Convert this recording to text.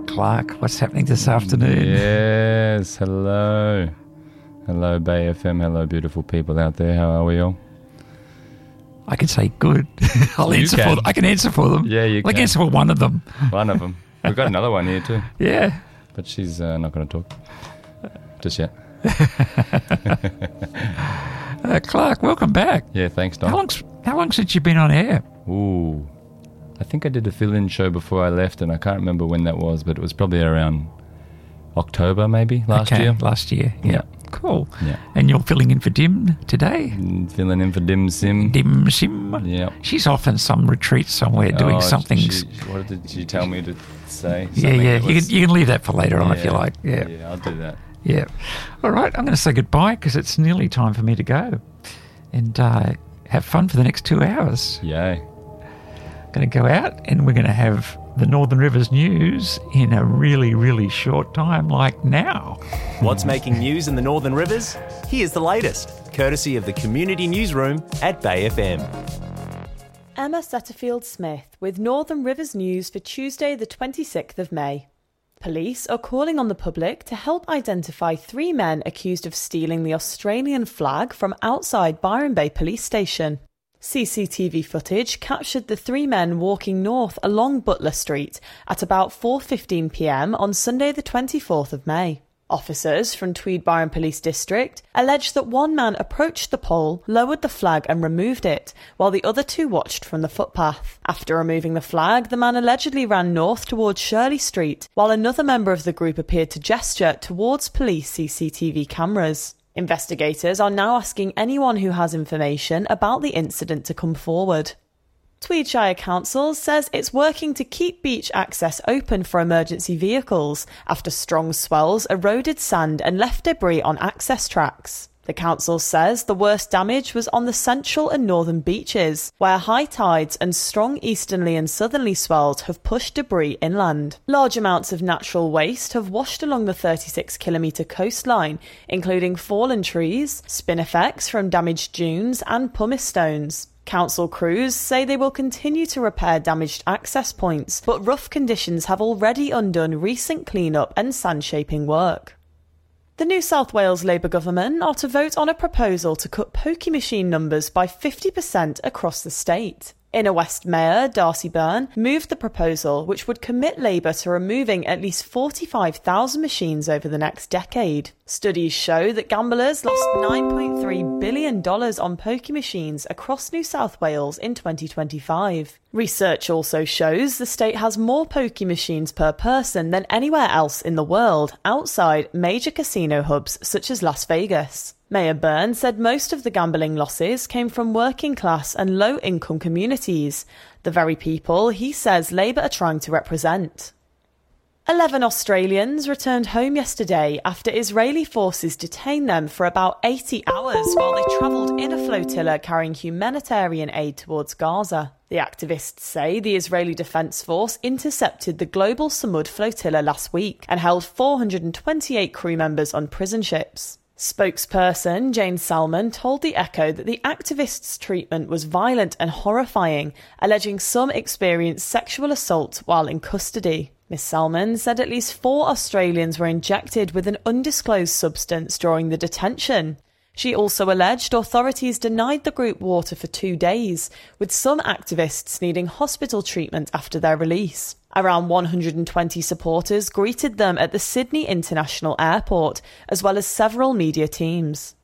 Clark. What's happening this afternoon? Yes, hello. Hello, Bay FM. Hello, beautiful people out there. How are we all? I can say good. I can answer for them. Yeah, you can. I can answer for one of them. One of them. We've got another one here too. Yeah. But she's not going to talk just yet. Clark, welcome back. Yeah, thanks, Don. How long since you've been on air? Ooh. I think I did a fill-in show before I left, and I can't remember when that was, but it was probably around October, maybe, last year. Last year, yeah. Cool. Yeah. And you're filling in for Dim today? Filling in for Dim Sim. Dim Sim? Yeah. She's off in some retreat somewhere doing something. What did she tell me to say? Yeah. You can leave that for later on if you like. Yeah. Yeah, I'll do that. Yeah. All right, I'm going to say goodbye because it's nearly time for me to go and have fun for the next 2 hours. Yay. Going to go out and we're going to have the Northern Rivers news in a really, really short time, like now. What's making news in the Northern Rivers? Here's the latest, courtesy of the Community Newsroom at Bay FM. Emma Setterfield-Smith with Northern Rivers news for Tuesday the 26th of May. Police are calling on the public to help identify 3 men accused of stealing the Australian flag from outside Byron Bay Police Station. CCTV footage captured the 3 men walking north along Butler Street at about 4:15 p.m. on Sunday the 24th of May. Officers from Tweed Byron Police District alleged that one man approached the pole, lowered the flag and removed it, while the other 2 watched from the footpath. After removing the flag, the man allegedly ran north towards Shirley Street, while another member of the group appeared to gesture towards police CCTV cameras. Investigators are now asking anyone who has information about the incident to come forward. Tweed Shire Council says it's working to keep beach access open for emergency vehicles after strong swells eroded sand and left debris on access tracks. The council says the worst damage was on the central and northern beaches, where high tides and strong easterly and southerly swells have pushed debris inland. Large amounts of natural waste have washed along the 36-kilometre coastline, including fallen trees, spinifex from damaged dunes and pumice stones. Council crews say they will continue to repair damaged access points, but rough conditions have already undone recent clean-up and sand-shaping work. The New South Wales Labour government are to vote on a proposal to cut pokie machine numbers by 50% across the state. Inner West Mayor Darcy Byrne moved the proposal, which would commit Labour to removing at least 45,000 machines over the next decade. Studies show that gamblers lost $9.3 billion on pokie machines across New South Wales in 2025. Research also shows the state has more pokie machines per person than anywhere else in the world outside major casino hubs such as Las Vegas. Mayor Byrne said most of the gambling losses came from working class and low-income communities, the very people he says Labour are trying to represent. 11 Australians returned home yesterday after Israeli forces detained them for about 80 hours while they travelled in a flotilla carrying humanitarian aid towards Gaza. The activists say the Israeli Defence Force intercepted the Global Samud flotilla last week and held 428 crew members on prison ships. Spokesperson Jane Salmon told The Echo that the activists' treatment was violent and horrifying, alleging some experienced sexual assault while in custody. Ms Salmon said at least 4 Australians were injected with an undisclosed substance during the detention. She also alleged authorities denied the group water for 2 days, with some activists needing hospital treatment after their release. Around 120 supporters greeted them at the Sydney International Airport, as well as several media teams.